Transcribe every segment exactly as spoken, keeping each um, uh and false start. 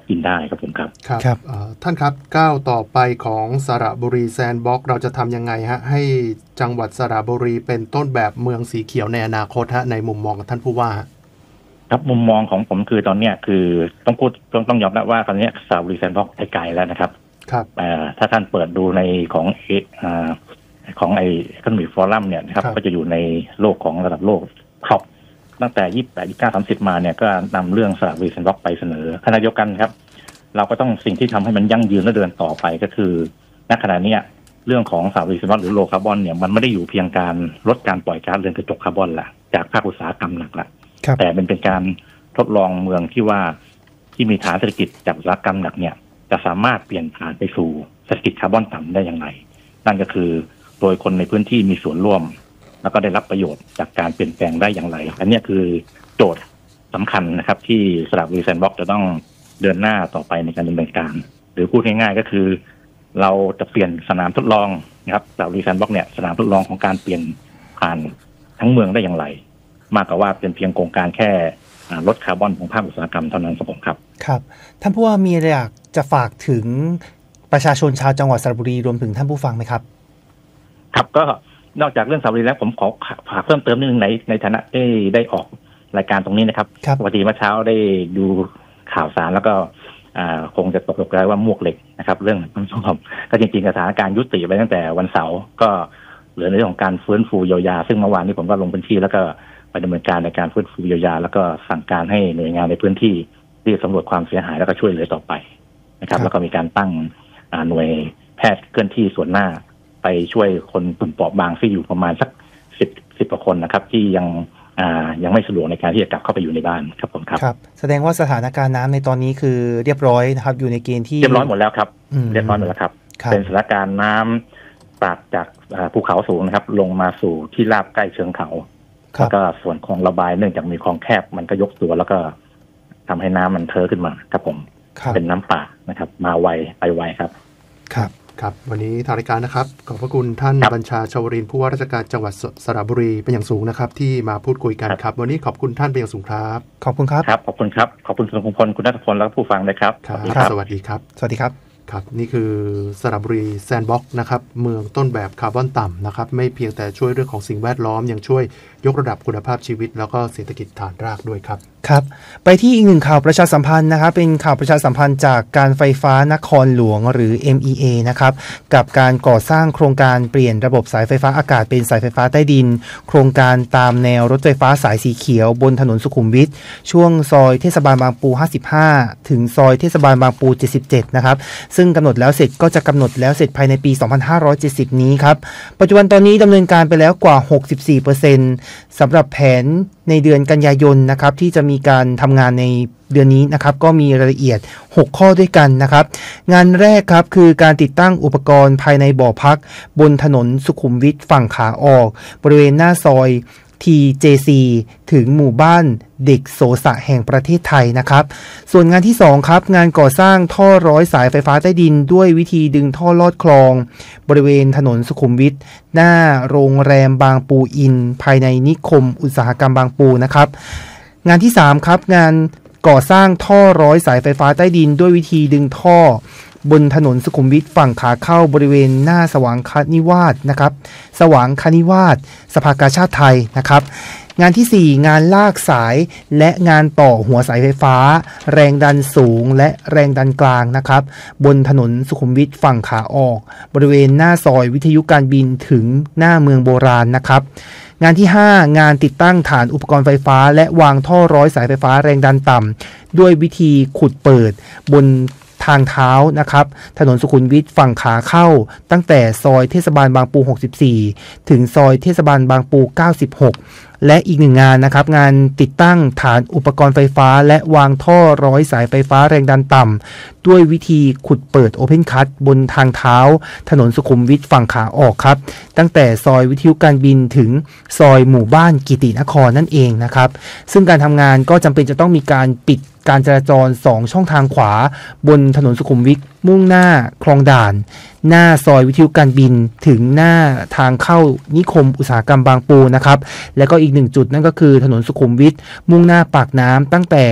กินได้ครับผมครับครับท่านครับก้าวต่อไปของสระบุรีแซนด์บ็อกซ์เราจะทำยังไงฮะให้จังหวัดสระบุรีเป็นต้นแบบเมืองสีเขียวในอนาคตฮะในมุมมองของท่านผู้ว่าครับมุมมองของผมคือตอนนี้คือต้องพูดต้องต้องยอมรับว่าตอนนี้สระบุรีแซนด์บ็อกซ์ไปไกลแล้วนะครับครับถ้าท่านเปิดดูในของเอของไอคอนมิฟอรัมเนี่ยนะครับก็จะอยู่ในโลกของระดับโลกท็อปตั้งแต่ยี่สิบแปด ยี่สิบเก้า สามสิบมาเนี่ยก็นำเรื่องสระบุรีแซนด์บ็อกซ์ไปเสนอขณะเดียวกันครับเราก็ต้องสิ่งที่ทำให้มันยั่งยืนและเดินต่อไปก็คือณขณะนี้เรื่องของสระบุรีแซนด์บ็อกซ์หรือโลคาร์บอนเนี่ยมันไม่ได้อยู่เพียงการลดการปล่อยก๊าซเรือนกระจกคาร์บอนละจากภาคอุตสาหกรรมหนักละแต่เป็นเป็นการทดลองเมืองที่ว่าที่มีฐานเศรษฐกิจจากอุตสาหกรรมหนักเนี่ยจะสามารถเปลี่ยนผ่านไปสู่เศรษฐกิจคาร์บอนต่ำได้อย่างไรนั่นก็คือโดยคนในพื้นที่มีส่วนร่วมแล้วก็ได้รับประโยชน์จากการเปลี่ยนแปลงได้อย่างไรอันนี้คือโจทย์สำคัญนะครับที่สระบุรีแซนด์บ็อกซ์จะต้องเดินหน้าต่อไปในการดำเนินการหรือพูดง่ายๆก็คือเราจะเปลี่ยนสนามทดลองนะครับสระบุรีแซนด์บ็อกซ์เนี่ยสนามทดลองของการเปลี่ยนผ่านทั้งเมืองได้อย่างไรมากกว่าว่าเป็นเพียงโครงการแค่ลดคาร์บอนของภาคอุตสาหกรรมเท่านั้นครับผมครับครับท่านผู้ว่ามีอะไรอยากจะฝากถึงประชาชนชาวจังหวัดสระบุรีรวมถึงท่านผู้ฟังไหมครับครับก็นอกจากเรื่องสระบุรีแล้วผมขอฝากเพิ่มเติมนิดนึงในในฐานะได้ได้ออกรายการตรงนี้นะครับปกติเมื่อเช้าได้ดูข่าวสารแล้วก็คงจะตกตกใจว่ามวกเหล็กนะครับเรื่องน้ำท่วมก็จริงๆสถานการณ์ยุติไปตั้งแต่วันเสาร์ก็เหลือในเรื่องของการฟื้นฟูเยียวยาซึ่งเมื่อวานนี้ผมก็ลงพื้นที่แล้วก็ไปดำเนินการในการฟื้นฟูเยียวยาแล้วก็สั่งการให้หน่วยงานในพื้นที่ที่สำรวจความเสียหายแล้วก็ช่วยเหลือต่อไปนะครับแล้วก็มีการตั้งหน่วยแพทย์เคลื่อนที่ส่วนหน้าไปช่วยคนกลุ่มเปราะบางที่อยู่ประมาณสักสิบสิบกว่าคนนะครับที่ยังยังไม่สะดวกในการที่จะกลับเข้าไปอยู่ในบ้านครับผมครับครับแสดงว่าสถานการณ์น้ำในตอนนี้คือเรียบร้อยนะครับอยู่ในเกณฑ์ที่เรียบร้อยหมดแล้วครับเรียบร้อยหมดแล้วครับเป็นสถานการณ์น้ำปราบจากภูเขาสูงนะครับลงมาสู่ที่ราบใกล้เชิงเขาแล้วก็ส่วนคลองระบายเนื่องจากมีคลองแคบมันก็ยกตัวแล้วก็ทำให้น้ำมันเทอะขึ้นมาครับผมเป็นน้ำป่านะครับมาไวไปไวครับครับครับวันนี้ทางรายการนะครับขอบพระคุณท่านบัญชาชวรินทร์ผู้ว่าราชการจังหวัดสระบุรีเป็นอย่างสูงนะครับที่มาพูดคุยกันครับวันนี้ขอบคุณท่านเป็นอย่างสูงครับขอบคุณครับครับขอบคุณครับขอบคุณคุณพงพลคุณณัฐพลและผู้ฟังด้วยครับสวัสดีครับสวัสดีครับครับนี่คือสระบุรีแซนด์บ็อกซ์นะครับเมืองต้นแบบคาร์บอนต่ำนะครับไม่เพียงแต่ช่วยเรื่องของสิ่งแวดล้อมยังช่วยยกระดับคุณภาพชีวิตแล้วก็เศรษฐกิจฐานรากด้วยครับครับไปที่อีกหนึ่งข่าวประชาสัมพันธ์นะครับเป็นข่าวประชาสัมพันธ์จากการไฟฟ้านครหลวงหรือ เอ็ม อี เอ นะครับกับการก่อสร้างโครงการเปลี่ยนระบบสายไฟฟ้าอากาศเป็นสายไฟฟ้าใต้ดินโครงการตามแนวรถไฟฟ้าสายสีเขียวบนถนนสุขุมวิทช่วงซอยเทศบาลบางปูห้าสิบห้าถึงซอยเทศบาลบางปูเจ็ดสิบเจ็ดนะครับซึ่งกำหนดแล้วเสร็จก็จะกำหนดแล้วเสร็จภายในปีสองพันห้าร้อยเจ็ดสิบนี้ครับปัจจุบันตอนนี้ดำเนินการไปแล้วกว่า หกสิบสี่เปอร์เซ็นต์ สำหรับแผนในเดือนกันยายนนะครับที่จะมีการทำงานในเดือนนี้นะครับก็มีรายละเอียดหกข้อด้วยกันนะครับงานแรกครับคือการติดตั้งอุปกรณ์ภายในบ่อพักบนถนนสุขุมวิทฝั่งขาออกบริเวณหน้าซอย ที เจ ซี ถึงหมู่บ้านเด็กโสสะแห่งประเทศไทยนะครับส่วนงานที่สองครับงานก่อสร้างท่อร้อยสายไฟฟ้าใต้ดินด้วยวิธีดึงท่อลอดคลองบริเวณถนนสุขุมวิทหน้าโรงแรมบางปูอินภายในนิคมอุตสาหกรรมบางปูนะครับงานที่สามครับงานก่อสร้างท่อร้อยสายไฟฟ้าใต้ดินด้วยวิธีดึงท่อบนถนนสุขุมวิทฝั่งขาเข้าบริเวณหน้าสว่างคณิวาสนะครับสว่างคณิวาสสภากาชาดไทยนะครับงานที่สี่งานลากสายและงานต่อหัวสายไฟฟ้าแรงดันสูงและแรงดันกลางนะครับบนถนนสุขุมวิทฝั่งขาออกบริเวณหน้าซอยวิทยุการบินถึงหน้าเมืองโบราณนะครับงานที่ห้างานติดตั้งฐานอุปกรณ์ไฟฟ้าและวางท่อร้อยสายไฟฟ้าแรงดันต่ำด้วยวิธีขุดเปิดบนทางเท้านะครับถนนสุขุมวิทฝั่งขาเข้าตั้งแต่ซอยเทศบาลบางปูหกสิบสี่ถึงซอยเทศบาลบางปูเก้าสิบหกและอีกหนึ่งงานนะครับงานติดตั้งฐานอุปกรณ์ไฟฟ้าและวางท่อร้อยสายไฟฟ้าแรงดันต่ำด้วยวิธีขุดเปิดโอเพนคัทบนทางเท้าถนนสุขุมวิทฝั่งขาออกครับตั้งแต่ซอยวิทยุการบินถึงซอยหมู่บ้านกิตินครนั่นเองนะครับซึ่งการทำงานก็จำเป็นจะต้องมีการปิดการจราจรสองช่องทางขวาบนถนนสุขุมวิทมุ่งหน้าคลองด่านหน้าซอยวิทยุการบินถึงหน้าทางเข้านิคมอุตสาหกรรมบางปูนะครับแล้วก็อีกหนึ่งจุดนั่นก็คือถนนสุขุมวิทมุ่งหน้าปากน้ำตั้งแต่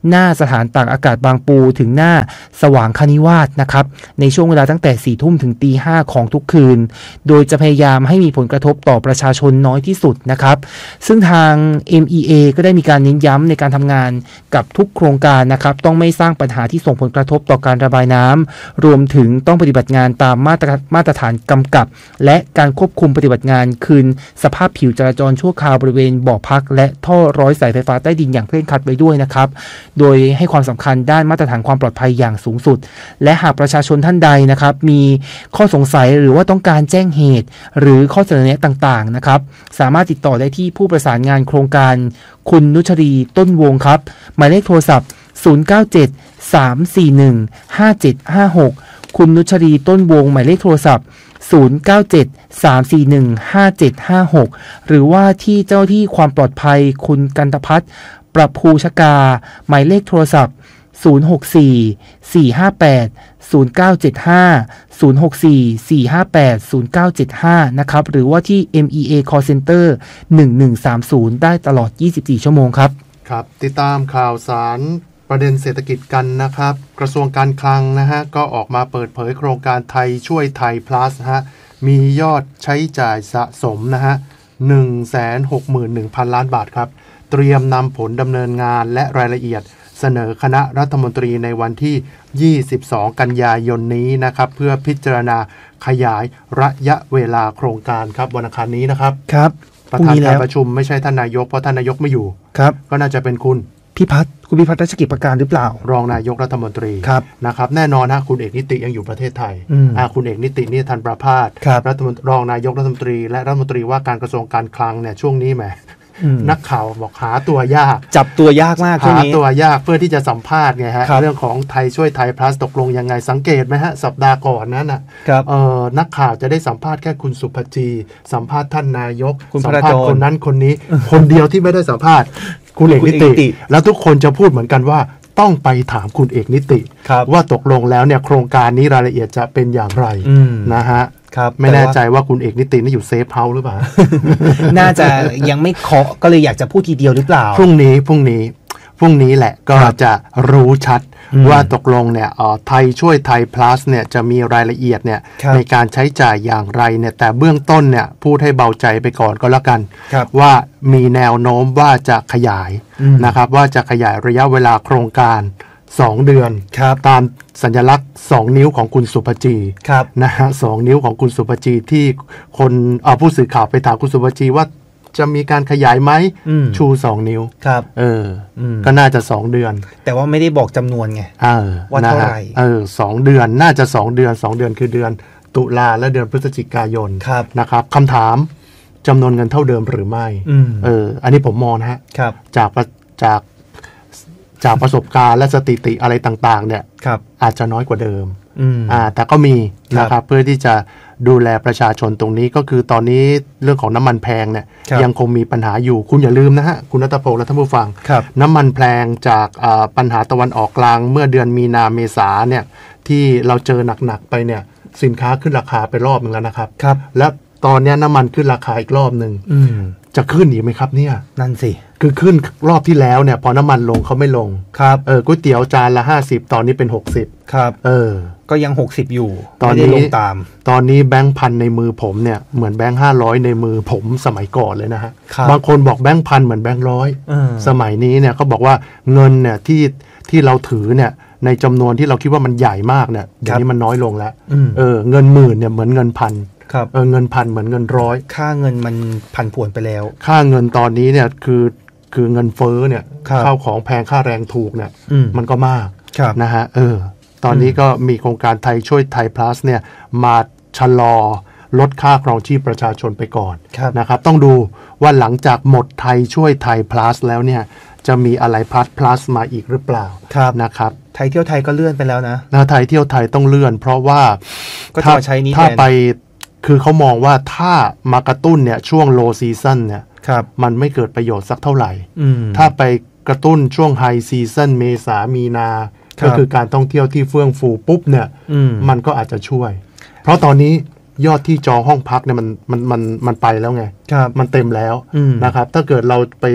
หน้าสถานตากอากาศบางปูถึงหน้าสว่างคณิวาสนะครับในช่วงเวลาตั้งแต่สี่ทุ่มถึงตีห้าของทุกคืนโดยจะพยายามให้มีผลกระทบต่อประชาชนน้อยที่สุดนะครับซึ่งทาง เอ็ม อี เอ ก็ได้มีการเน้นย้ำในการทำงานกับทุกโครงการนะครับต้องไม่สร้างปัญหาที่ส่งผลกระทบต่อการระบายน้ำรวมถึงต้องปฏิบัติงานตามมาตรมาตรฐานกำกับและการควบคุมปฏิบัติงานคืนสภาพผิวจราจรชั่วคราวบริเวณบ่อพักและท่อร้อยสายไฟฟ้าใต้ดินอย่างเคร่งครัดไว้ด้วยนะครับโดยให้ความสำคัญด้านมาตรฐานความปลอดภัยอย่างสูงสุดและหากประชาชนท่านใดนะครับมีข้อสงสัยหรือว่าต้องการแจ้งเหตุหรือข้อเสนอแนะต่างๆนะครับสามารถติดต่อได้ที่ผู้ประสานงานโครงการคุณนุชรีต้นวงครับหมายเลขโทรศัพท์ศูนย์ เก้า เจ็ด สาม สี่ หนึ่ง ห้า เจ็ด ห้า หกคุณนุชรีต้นวงหมายเลขโทรศัพท์ศูนย์ เก้า เจ็ด สาม สี่ หนึ่ง ห้า เจ็ด ห้า หกหรือว่าที่เจ้าที่ความปลอดภัยคุณกันตพัฒน์ประภูชกาหมายเลขโทรศัพท์ศูนย์ หก สี่ สี่ ห้า แปด ศูนย์ เก้า เจ็ด ห้า ศูนย์ หก สี่ สี่ ห้า แปด ศูนย์ เก้า เจ็ด ห้านะครับหรือว่าที่ เอ็ม อี เอ Call Center หนึ่ง หนึ่ง สาม ศูนย์ได้ตลอดยี่สิบสี่ชั่วโมงครับครับติดตามข่าวสารประเด็นเศรษฐกิจกันนะครับกระทรวงการคลังนะฮะก็ออกมาเปิดเผยโครงการไทยช่วยไทย plus ฮะมียอดใช้จ่ายสะสมนะฮะ หนึ่งแสนหกหมื่นหนึ่งพัน ล้านบาทครับเตรียมนำผลดำเนินงานและรายละเอียดเสนอคณะรัฐมนตรีในวันที่ยี่สิบสองกันยายนนี้นะครับเพื่อพิจารณาขยายระยะเวลาโครงการครับวันอังคารนี้นะครับครับประธานการประชุมไม่ใช่ท่านนายกเพราะท่านนายกไม่อยู่ครับก็น่าจะเป็นคุณพิพัฒน์คุณพิพัฒน์รัชกิจประการหรือเปล่ารองนายกรัฐมนตรีนะครับแน่นอนฮะคุณเอกนิติยังอยู่ประเทศไทยอ่าคุณเอกนิตินี่ทันประภาสรัฐมนตรีรองนายกรัฐมนตรีและรัฐมนตรีว่าการกระทรวงการคลังเนี่ยช่วงนี้แหมนักข่าวบอกหาตัวยากจับตัวยากมากช่วงนี้หาตัวยากเพื่อที่จะสัมภาษณ์ไงฮะเรื่องของไทยช่วยไทย plus ตกลงยังไงสังเกตไหมฮะสัปดาห์ก่อนนั้นน่ะเอ่อนักข่าวจะได้สัมภาษณ์แค่คุณสุภจีสัมภาษณ์ท่านนายกสัมภาษณ์คนนั้นคนนี้คนเดียวที่ไม่ได้สัมภาษณ์คุณเอกนิติแล้วทุกคนจะพูดเหมือนกันว่าต้องไปถามคุณเอกนิติว่าตกลงแล้วเนี่ยโครงการนี้รายละเอียดจะเป็นอย่างไรนะฮะไม่แน่ใจว่าคุณเอกนิตินี่อยู่เซฟเฮาส์หรือเปล่าน่าจะยังไม่เคาะก็เลยอยากจะพูดทีเดียวหรือเปล่าพรุ่งนี้พรุ่งนี้พรุ่งนี้แหละก็จะรู้ชัดว่าตกลงเนี่ยไทยช่วยไทย plus เนี่ยจะมีรายละเอียดเนี่ยในการใช้จ่ายอย่างไรเนี่ยแต่เบื้องต้นเนี่ยพูดให้เบาใจไปก่อนก็แล้วกันว่ามีแนวโน้มว่าจะขยายนะครับว่าจะขยายระยะเวลาโครงการสองเดือนตามสัญลักษณ์สองนิ้วของคุณสุภจีนะฮะสองนิ้วของคุณสุภจีที่คนเอาผู้สื่อข่าวไปถามคุณสุภจีว่าจะมีการขยายไหมชูสองนิ้วครับเออก็น่าจะสองเดือนแต่ว่าไม่ได้บอกจำนวนไงว่าเท่าไหร่เออสองเดือนน่าจะสองเดือนสองเดือนคือเดือนตุลาและเดือนพฤศจิกายนนะครับคำถามจำนวนเงินเท่าเดิมหรือไม่เอออันนี้ผมมองนะฮะจากจากจากประสบการณ์และสถิติอะไรต่างๆเนี่ยอาจจะน้อยกว่าเดิมอ่าแต่ก็มีนะครับเพื่อที่จะดูแลประชาชนตรงนี้ก็คือตอนนี้เรื่องของน้ำมันแพงเนี่ยยังคงมีปัญหาอยู่คุณอย่าลืมนะฮะคุณณัฐพงษ์และท่านผู้ฟังน้ำมันแพงจากปัญหาตะวันออกกลางเมื่อเดือนมีนาเมษาเนี่ยที่เราเจอหนักๆไปเนี่ยสินค้าขึ้นราคาไปรอบนึงแล้วนะครับและตอนนี้น้ำมันขึ้นราคาอีกรอบนึงจะขึ้นอีกไหมครับเนี่ยนั่นสิคือขึ้นรอบที่แล้วเนี่ยพอน้ำมันลงเขาไม่ลงครับเออก๋วยเตี๋ยวจานละห้าสิบตอนนี้เป็นหกสิบครับเออก็ยังหกสิบอยู่ตอนนี้ลงตามตอนนี้แบงค์พันในมือผมเนี่ยเหมือนแบงค์ห้าร้อยในมือผมสมัยก่อนเลยนะฮะบางคนบอกแบงค์พันเหมือนแบงค์ร้อยสมัยนี้เนี่ยเขาบอกว่าเงินเนี่ยที่ที่เราถือเนี่ยในจำนวนที่เราคิดว่ามันใหญ่มากเนี่ยเดี๋ยวนี้มันน้อยลงแล้วเออเงินหมื่นเนี่ยเหมือนเงินพันเออเงินพันเหมือนเงินร้อยค่าเงินมันผันผวนไปแล้วค่าเงินตอนนี้เนี่ยคือคือเงินเฟ้อเนี่ยข้าวของแพงค่าแรงถูกเนี่ยมันก็มากนะฮะเออตอนนี้ก็มีโครงการไทยช่วยไทย plus เนี่ยมาชะลอลดค่าครองชีพประชาชนไปก่อนนะครับต้องดูว่าหลังจากหมดไทยช่วยไทย plus แล้วเนี่ยจะมีอะไร plus plus มาอีกหรือเปล่านะครับไทยเที่ยวไทยก็เลื่อนไปแล้วนะนะไทยเที่ยวไทยต้องเลื่อนเพราะว่าถ้าใช้นี้ถ้าไปคือเขามองว่าถ้ามากระตุ้นเนี่ยช่วง low season เนี่ยมันไม่เกิดประโยชน์สักเท่าไหร่ถ้าไปกระตุ้นช่วง high season เมษามีนาก็คือการท่องเที่ยวที่เฟื่องฟูปุ๊บเนี่ยมันก็อาจจะช่วยเพราะตอนนี้ยอดที่จองห้องพักเนี่ยมันมันมันมันไปแล้วไงมันเต็มแล้วนะครับถ้าเกิดเราไปเ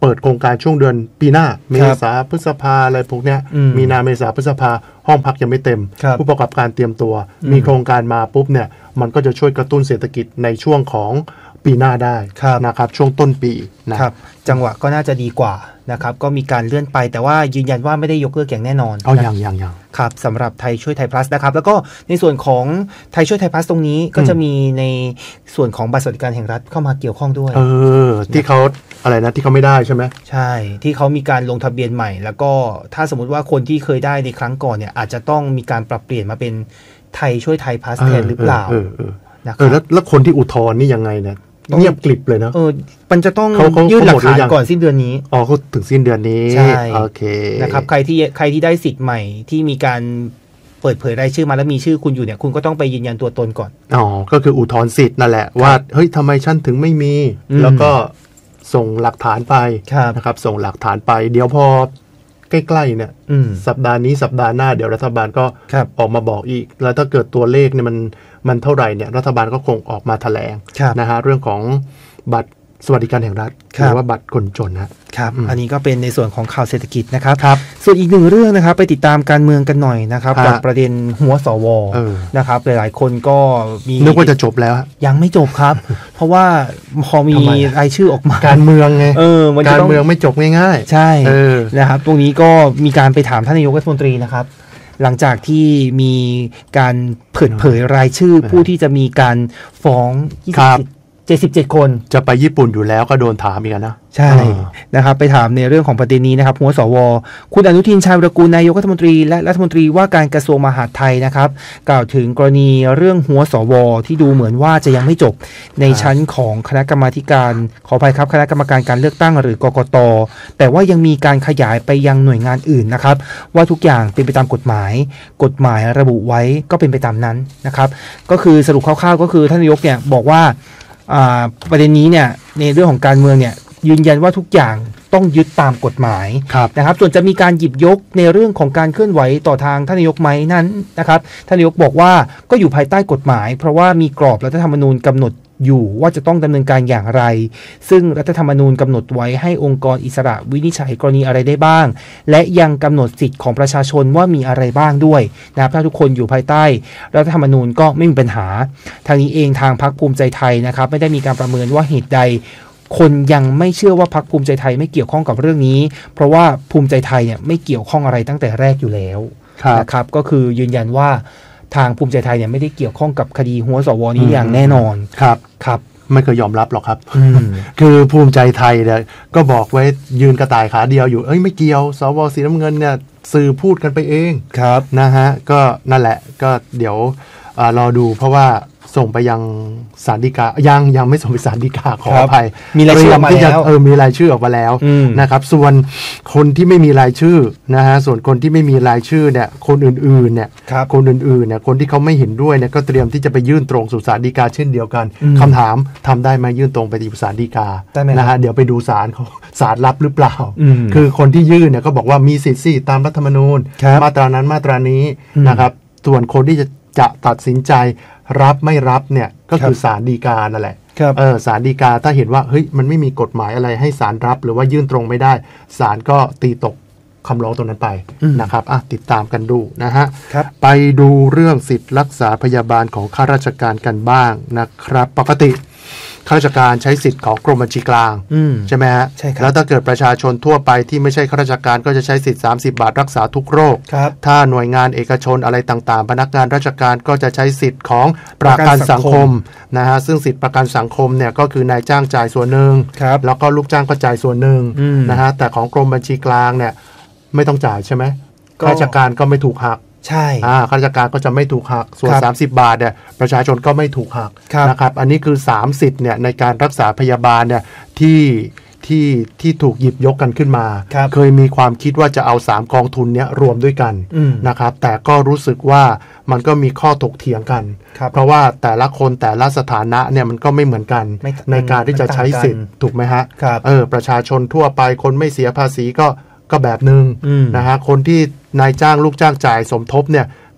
เปิดโครงการช่วงเดือนปีหน้าเมษาพฤษภาอะไรพวกเนี้ยมีนาเมษาพฤษภาห้องพักยังไม่เต็มผู้ประกอบการเตรียมตัวมีโครงการมาปุ๊บเนี่ยมันก็จะช่วยกระตุ้นเศรษฐกิจในช่วงของปีหน้าได้นะครับช่วงต้นปีนะครับจังหวะก็น่าจะดีกว่านะครับก็มีการเลื่อนไปแต่ว่ายืนยันว่าไม่ได้ยกเลิกอย่างแน่นอนเอาอย่างอย่างอย่างครับสำหรับไทยช่วยไทย plus นะครับแล้วก็ในส่วนของไทยช่วยไทย plus ตรงนี้ก็จะมีในส่วนของบัตรสวัสดิการแห่งรัฐเข้ามาเกี่ยวข้องด้วยเออที่เขาอะไรนะที่เขาไม่ได้ใช่ไหมใช่ที่เขามีการลงทะเบียนใหม่แล้วก็ถ้าสมมติว่าคนที่เคยได้ในครั้งก่อนเนี่ยอาจจะต้องมีการปรับเปลี่ยนมาเป็นไทยช่วยไทย plus แทนหรือเปล่าเออเออเออแล้วแล้วคนที่อุทธรณ์นี่ยังไงเนี่ยเงียบกลิบเลยเนาะเออมันจะต้องยื่นหลักฐานก่อนสิ้นเดือนนี้อ๋อเขาถึงสิ้นเดือนนี้ใช่โอเคนะครับใครที่ใครที่ได้สิทธิ์ใหม่ที่มีการเปิดเผยรายชื่อมาแล้วมีชื่อคุณอยู่เนี่ยคุณก็ต้องไปยืนยันตัวตนก่อนอ๋อก็คืออุทธรณ์สิทธิ์นั่นแหละว่าเฮ้ยทำไมฉันถึงไม่มีแล้วก็ส่งหลักฐานไปนะครับส่งหลักฐานไปเดี๋ยวพอใกล้ๆเนี่ยสัปดาห์นี้สัปดาห์หน้าเดี๋ยวรัฐบาลก็ออกมาบอกอีกแล้วถ้าเกิดตัวเลขเนี่ยมันมันเท่าไหร่เนี่ยรัฐบาลก็คงออกมาแถลงนะฮะเรื่องของบัตรสวัสดิการแห่งรัฐหรือว่าบัตรคนจนนะครับอันนี้ก็เป็นในส่วนของข่าวเศรษฐกิจนะครับส่วนอีกหนึ่งเรื่องนะครับไปติดตามการเมืองกันหน่อยนะครับกับประเด็นหัวสวนะครับหลายๆคนก็มีนึกว่าจะจบแล้วยังไม่จบครับเพราะว่าพอมีรายชื่อออกมาการเมืองไงเออการเมืองไม่จบง่ายๆใช่นะครับตรงนี้ก็มีการไปถามท่านนายกรัฐมนตรีนะครับหลังจากที่มีการเปิดเผยรายชื่อผู้ที่จะมีการฟ้องเจ็ดสิบเจ็ดคนจะไปญี่ปุ่นอยู่แล้วก็โดนถามอีกนะใช่นะครับไปถามในเรื่องของประเด็นนี้นะครับหัวสวคุณอนุทินชาญวิรากูลนายกรัฐมนตรีและรัฐมนตรีว่าการกระทรวงมหาดไทยนะครับกล่าวถึงกรณีเรื่องหัวสวที่ดูเหมือนว่าจะยังไม่จบในชั้นของคณะกรรมาการขออภัยครับคณะกรรมการการเลือกตั้งหรือกกต.แต่ว่ายังมีการขยายไปยังหน่วยงานอื่นนะครับว่าทุกอย่างเป็นไปตามกฎหมายกฎหมายระบุไว้ก็เป็นไปตามนั้นนะครับก็คือสรุปคร่าวๆก็คือท่านนายกเนี่ยบอกว่าประเด็นนี้เนี่ยในเรื่องของการเมืองเนี่ยยืนยันว่าทุกอย่างต้องยึดตามกฎหมายนะครับส่วนจะมีการหยิบยกในเรื่องของการเคลื่อนไหวต่อทางท่านนายกไหมนั้นนะครับท่านนายกบอกว่าก็อยู่ภายใต้กฎหมายเพราะว่ามีกรอบรัฐธรรมนูญกำหนดอยู่ว่าจะต้องดำเนินการอย่างไรซึ่งรัฐธรรมนูญกำหนดไว้ให้องค์กรอิสระวินิจฉัยกรณีอะไรได้บ้างและยังกำหนดสิทธิ์ของประชาชนว่ามีอะไรบ้างด้วยนะครับถ้าทุกคนอยู่ภายใต้รัฐธรรมนูญก็ไม่มีปัญหาทางนี้เองทางพรรคภูมิใจไทยนะครับไม่ได้มีการประเมินว่าเหตุใดคนยังไม่เชื่อว่าพรรคภูมิใจไทยไม่เกี่ยวข้องกับเรื่องนี้เพราะว่าภูมิใจไทยเนี่ยไม่เกี่ยวข้องอะไรตั้งแต่แรกอยู่แล้วนะครับก็คือยืนยันว่าทางภูมิใจไทยเนี่ยไม่ได้เกี่ยวข้องกับคดีหัวสวนี้อย่างแน่นอนครับครับไม่เคยยอมรับหรอกครับคือภูมิใจไทยเนี่ยก็บอกไว้ยืนกระต่ายขาเดียวอยู่เอ้ยไม่เกี่ยวสวสีน้ำเงินเนี่ยสื่อพูดกันไปเองครับนะฮะก็นั่นแหละก็เดี๋ยวรอดูเพราะว่าส่งไปยังศาลฎีกายังยังไม่ส่งไปศาลฎีกาขออภัยมีรายชื่อออกมาแล้วเออมีรายชื่อออกมาแล้วนะครับส่วนคนที่ไม่มีรายชื่อนะฮะส่วนคนที่ไม่มีรายชื่อเนี่ยคนอื่นๆเนี่ยคนอื่นๆเนี่ยคนที่เขาไม่เห็นด้วยเนี่ยก็เตรียมที่จะไปยื่นตรงสู่ศาลฎีกาเช่นเดียวกันคำถามทำได้ไหมยื่นตรงไปที่ศาลฎีกานะฮะเดี๋ยวไปดูศาลเขาศาลรับหรือเปล่าคือคนที่ยื่นเนี่ยก็บอกว่ามีสิทธิ์สิตามรัฐธรรมนูญมาตรานั้นมาตรานี้นะครับส่วนคนที่จะจะตัดสินใจรับไม่รับเนี่ยก็คือศาลฎีกานั่นแหละเออศาลฎีกาถ้าเห็นว่าเฮ้ยมันไม่มีกฎหมายอะไรให้ศาลรับหรือว่ายื่นตรงไม่ได้ศาลก็ตีตกคำร้องตรงนั้นไปนะครับอ่ะติดตามกันดูนะฮะไปดูเรื่องสิทธิรักษาพยาบาลของข้าราชการกันบ้างนะครับปกติข้าราชการใช้สิทธิ์ของกรมบัญชีกลางใช่ไหมฮะใช่ครับแล้วถ้าเกิดประชาชนทั่วไปที่ไม่ใช่ข้าราชการก็จะใช้สิทธิ์สามสิบบาทรักษาทุกโรคถ้าหน่วยงานเอกชนอะไรต่างๆพนักงานราชการก็จะใช้สิทธิ์ของประกันสังคมนะฮะซึ่งสิทธิ์ประกันสังคมเนี่ยก็คือนายจ้างจ่ายส่วนหนึ่งแล้วก็ลูกจ้างก็จ่ายส่วนหนึ่งนะฮะแต่ของกรมบัญชีกลางเนี่ยไม่ต้องจ่ายใช่ไหมข้าราชการก็ไม่ถูกหักใช่ข้าราชการก็จะไม่ถูกหักส่วนสามสิบบาทเนี่ยประชาชนก็ไม่ถูกหักนะครับอันนี้คือสามสิทธิ์เนี่ยในการรักษาพยาบาลเนี่ยที่ที่ที่ถูกหยิบยกกันขึ้นมาเคยมีความคิดว่าจะเอาสามกองทุนเนี้ยรวมด้วยกันนะครับแต่ก็รู้สึกว่ามันก็มีข้อถกเถียงกันเพราะว่าแต่ละคนแต่ละสถานะเนี่ยมันก็ไม่เหมือนกันในการที่จะใช้สิทธิ์ถูกไหมฮะเออประชาชนทั่วไปคนไม่เสียภาษีก็ก็แบบนึงนะฮะคนที่นายจ้างลูกจ้างจ่ายสมทบเนี่ย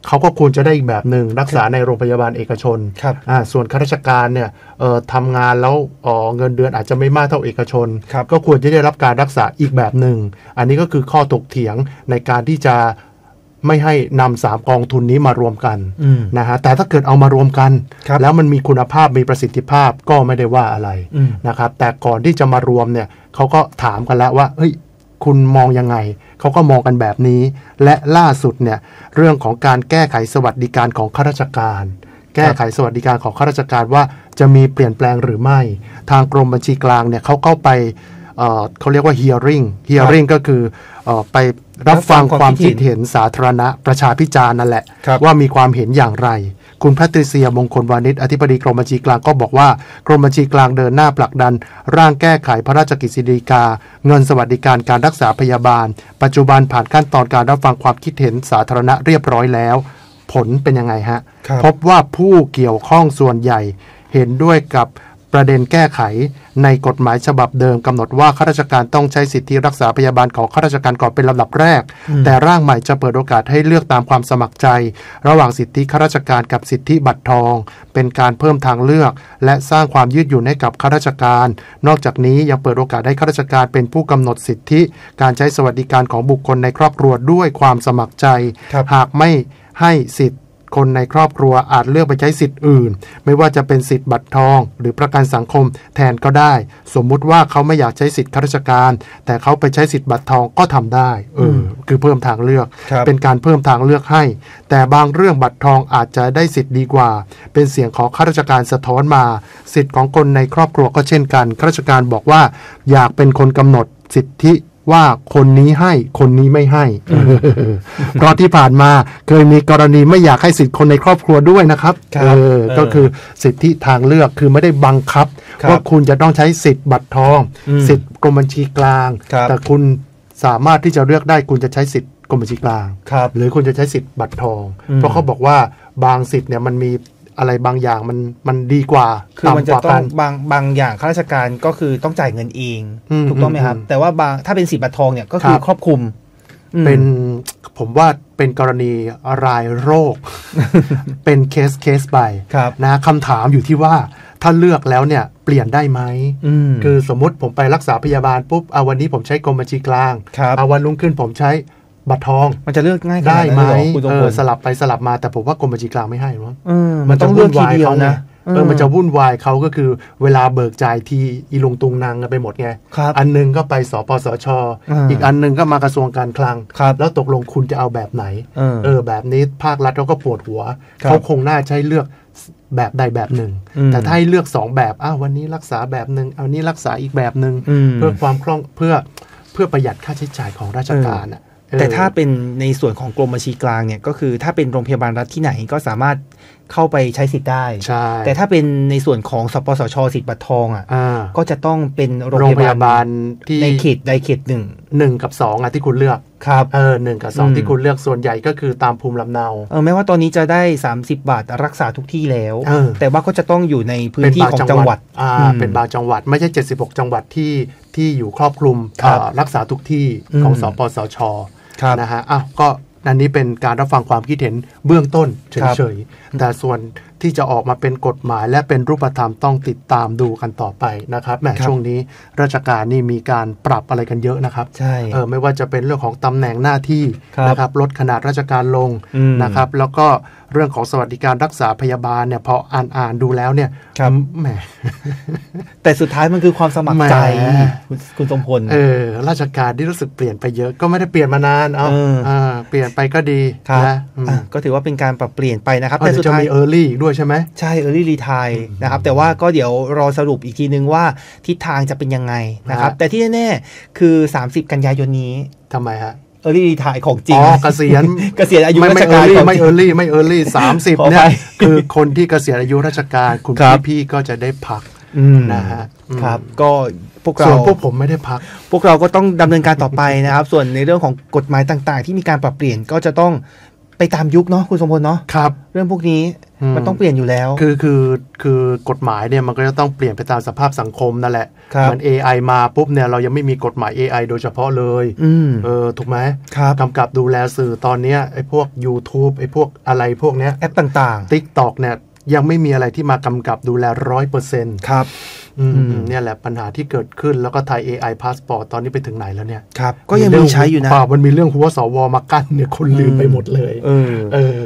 เขาก็ควรจะได้อีกแบบหนึ่งรักษาในโรงพยาบาลเอกชนอ่าส่วนข้าราชการเนี่ยเอ่อทำงานแล้วอ๋อเงินเดือนอาจจะไม่มากเท่าเอกชนก็ควรจะได้รับการรักษาอีกแบบหนึ่งอันนี้ก็คือข้อถกเถียงในการที่จะไม่ให้นำสามกองทุนนี้มารวมกันนะฮะแต่ถ้าเกิดเอามารวมกันแล้วมันมีคุณภาพมีประสิทธิภาพก็ไม่ได้ว่าอะไรนะครับแต่ก่อนที่จะมารวมเนี่ยเขาก็ถามกันแล้วว่าเฮ้ยคุณมองยังไงเขาก็มองกันแบบนี้และล่าสุดเนี่ยเรื่องของการแก้ไขสวัสดิการของข้าราชการแก้ไขสวัสดิการของข้าราชการว่าจะมีเปลี่ยนแปลงหรือไม่ทางกรมบัญชีกลางเนี่ยเขาเข้าไปเอ่อเขาเรียกว่า hearing hearing ก็คือเอ่อไปรับฟังความคิดเห็นสาธารณะประชาพิจารณ์นั่นแหละว่ามีความเห็นอย่างไรคุณแพทริเซียมงคลวานิชอธิบดีกรมบัญชีกลางก็บอกว่ากรมบัญชีกลางเดินหน้าผลักดันร่างแก้ไขพระราชกฤษฎีกาเงินสวัสดิการการรักษาพยาบาลปัจจุบันผ่านขั้นตอนการรับฟังความคิดเห็นสาธารณะเรียบร้อยแล้วผลเป็นยังไงฮะพบว่าผู้เกี่ยวข้องส่วนใหญ่เห็นด้วยกับประเด็นแก้ไขในกฎหมายฉบับเดิมกำหนดว่าข้าราชการต้องใช้สิทธิรักษาพยาบาลของข้าราชการก่อนเป็นลำดับแรกแต่ร่างใหม่จะเปิดโอกาสให้เลือกตามความสมัครใจระหว่างสิทธิข้าราชการกับสิทธิบัตรทองเป็นการเพิ่มทางเลือกและสร้างความยืดหยุ่นให้กับข้าราชการนอกจากนี้ยังเปิดโอกาสให้ข้าราชการเป็นผู้กำหนดสิทธิการใช้สวัสดิการของบุคคลในครอบครัวด้วยความสมัครใจหากไม่ให้สิทธิคนในครอบครัวอาจเลือกไปใช้สิทธิ์อื่นไม่ว่าจะเป็นสิทธิ์บัตรทองหรือประกันสังคมแทนก็ได้สมมุติว่าเขาไม่อยากใช้สิทธิ์ข้าราชการแต่เขาไปใช้สิทธิ์บัตรทองก็ทำได้เออคือเพิ่มทางเลือกเป็นการเพิ่มทางเลือกให้แต่บางเรื่องบัตรทองอาจจะได้สิทธิ์ดีกว่าเป็นเสียงของข้าราชการสะท้อนมาสิทธิ์ของคนในครอบครัวก็เช่นกันข้าราชการบอกว่าอยากเป็นคนกำหนดสิทธิว่าคนนี้ให้คนนี้ไม่ให้เพราะที่ผ่านมาเคยมีกรณีไม่อยากให้สิทธิคนในครอบครัวด้วยนะครับเออก็คือสิทธิทางเลือกคือไม่ได้บังคับว่าคุณจะต้องใช้สิทธิ์บัตรทองสิทธิ์กรมบัญชีกลางแต่คุณสามารถที่จะเลือกได้คุณจะใช้สิทธิ์กรมบัญชีกลางหรือคุณจะใช้สิทธิ์บัตรทองเพราะเขาบอกว่าบางสิทธิ์เนี่ยมันมีอะไรบางอย่างมันมันดีกว่าคือมันจะต้องบางบางอย่างข้าราชการก็คือต้องจ่ายเงินเองถูกต้องไหมครับแต่ว่าบางถ้าเป็นสิทธิ์บัตรทองเนี่ยก็คือครอบคลุมเป็นผมว่าเป็นกรณีรายโรค เป็นเคสเคสไปนะคำถามอยู่ที่ว่าถ้าเลือกแล้วเนี่ยเปลี่ยนได้ไหมคือสมมติผมไปรักษาพยาบาลปุ๊บเอาวันนี้ผมใช้กรมบัญชีกลางเอาวันรุ่งขึ้นผมใช้บัตรทองมันจะเลือกง่ายได้ไหมเออสลับไปสลับมาแต่ผมว่ากรมบัญชีกลางไม่ให้หรอกมันต้องเลือกทีเดียวนะเออมันจะวุ่นวายเขาก็คือเวลาเบิกจ่ายทีอีลงตุงนางกันไปหมดไงอันนึงก็ไปสปสช อีกอันนึงก็มากระทรวงการคลังแล้วตกลงคุณจะเอาแบบไหนเออแบบนี้ภาครัฐเขาก็ปวดหัวเขาคงน่าใช้เลือกแบบใดแบบหนึ่งแต่ถ้าให้เลือกสองแบบอ้าววันนี้รักษาแบบหนึ่งเอานี้รักษาอีกแบบหนึ่งเพื่อความคล่องเพื่อเพื่อประหยัดค่าใช้จ่ายของราชการอ่ะแต่ถ้าเป็นในส่วนของกรมบัญชีกลางเนี่ยก็คือถ้าเป็นโรงพยาบาลรัฐที่ไหนก็สามารถเข้าไปใช้สิทธิ์ได้แต่ถ้าเป็นในส่วนของสปสชสิทธิ์บัตรทองอ่ะก็จะต้องเป็นโรงพยาบาลที่ในเขตใดเขตหนึ่งหนึ่งกับสองอ่ะที่คุณเลือกครับเออหนึ่งกับสองที่คุณเลือกส่วนใหญ่ก็คือตามภูมิลำเนาเออแม้ว่าตอนนี้จะได้สามสิบบาทรักษาทุกที่แล้วแต่ว่าก็จะต้องอยู่ในพื้นที่ของจังหวัดอ่าเป็นบางจังหวัดไม่ใช่เจ็ดสิบหกจังหวัดที่ที่อยู่ครอบคลุมรักษาทุกที่ของสปสชนะฮะอ้าวก็อันนี้เป็นการรับฟังความคิดเห็นเบื้องต้นเฉยๆแต่ส่วนที่จะออกมาเป็นกฎหมายและเป็นรูปธรรมต้องติดตามดูกันต่อไปนะครับแหมช่วงนี้ราชการนี่มีการปรับอะไรกันเยอะนะครับใช่เออไม่ว่าจะเป็นเรื่องของตำแหน่งหน้าที่นะครับลดขนาดราชการลงนะครับแล้วก็เรื่องของสวัสดิการรักษาพยาบาลเนี่ยพออ่านอ่านดูแล้วเนี่ยแหมแต่สุดท้ายมันคือความสมัครใจคุณสมพลเออราชการที่รู้สึกเปลี่ยนไปเยอะก็ไม่ได้เปลี่ยนมานานเอาอ่าเปลี่ยนไปก็ดีนะก็ถือว่าเป็นการปรับเปลี่ยนไปนะครับแต่สุดท้ายมี early ด้วยใช่ไหมใช่ early retire นะครับแต่ว่าก็เดี๋ยวรอสรุปอีกทีนึงว่าทิศทางจะเป็นยังไงนะครับแต่ที่แน่ๆคือสามสิบกันยายนนี้ทำไมฮะ early retire ของจริงอ๋อเกษียณเกษียณอายุราชการไม่ early ไม่ early สามสิบเนี่ยคือคนที่เกษียณอายุราชการคุณพี่ๆก็จะได้พักนะฮะครับก็พวกเราส่วนพวกผมไม่ได้พักพวกเราก็ต้องดำเนินการต่อไปนะครับส่วนในเรื่องของกฎหมายต่างๆที่มีการปรับเปลี่ยนก็จะต้องไปตามยุคเนาะคุณสมพลเนาะครับเรื่องพวกนี้มันต้องเปลี่ยนอยู่แล้วคือคือคือกฎหมายเนี่ยมันก็จะต้องเปลี่ยนไปตามสภาพสังคมนั่นแหละเหมือน เอ ไอ มาปุ๊บเนี่ยเรายังไม่มีกฎหมาย เอ ไอ โดยเฉพาะเลยเออถูกไหมกำกับดูแลสื่อตอนนี้ไอ้พวก YouTube ไอ้พวกอะไรพวกเนี้ยแอปต่างๆ TikTok เนี่ยยังไม่มีอะไรที่มากำกับดูแล หนึ่งร้อยเปอร์เซ็นต์ครับเนี่ยแหละปัญหาที่เกิดขึ้นแล้วก็ไทย เอ ไอ Passport ตอนนี้ไปถึงไหนแล้วเนี่ยครับก็ยังมีใช้อยู่นะมันมีเรื่องหัวสวมากั้นเนี่ยคนลืมไปหมดเลยเออเออ